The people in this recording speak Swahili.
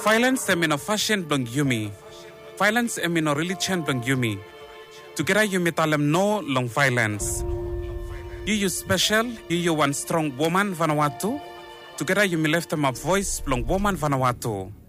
Violence emino fashion blong yumi. Violence emino religion blong yumi. Together yumi talem no long violence. You special, you one strong woman Vanuatu. Together you left them a voice blong woman Vanuatu.